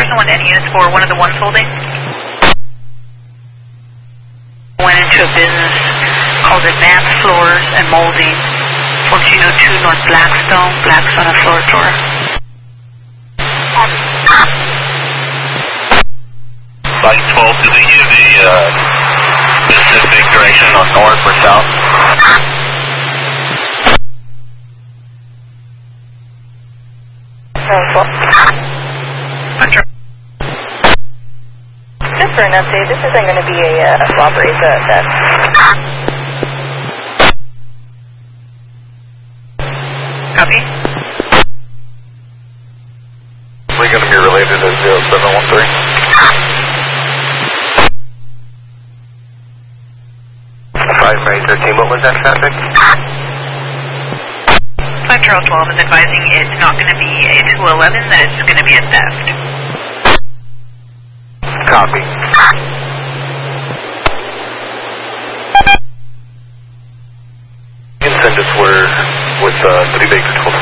Person 1 any units for one of the ones holding. Went into a business called Advanced Floors and Molding, 1402 North Blackstone, Blackstone and Floor Tour. Flight 12, do they give a specific direction on north or south? Just for an update, this isn't going to be a robbery, that's... Copy. We're going to be related to 0713. Mary 13, what was that traffic? Flight Charles 12 is advising it's not going to be a 211, that it's going to be a theft. Copy. You can send us where with 3 Baker 12.